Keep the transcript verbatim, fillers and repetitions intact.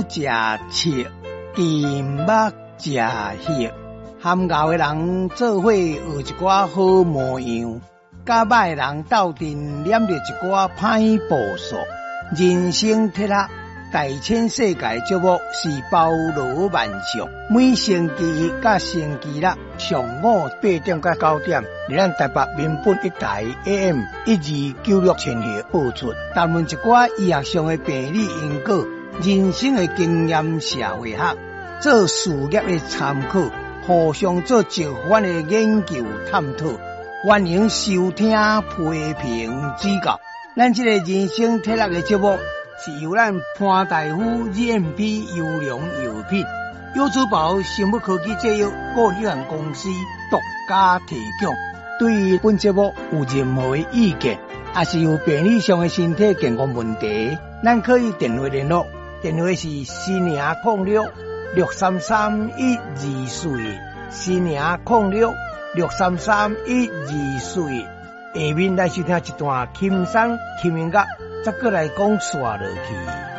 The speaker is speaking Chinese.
酒食七，金目食血，含熬的人做伙学一寡好模样，甲歹人斗阵念着一寡歹步数。人生铁啦，大千世界节目是包罗万象，每星期一甲星期六上午八点到九点，伫咱台北民本一台 A M 一二九六千赫播出，谈论一寡医学上的病理因果、人生的经验、社会学、做事业的参考，互相做一番的研究探讨。欢迎收听、批评、指教。咱这个人生铁六的节目是由咱潘大夫 G M P 优良药品优珠宝生物科技制药股有限公司独家提供。对于本节目有任何的意见，也是有病理上的身体健康问题，咱可以电话联络，电话是四零零六六三三一二四，四零零六六三三一二四。下面来收听一段轻松轻音乐，再过来讲煞落去。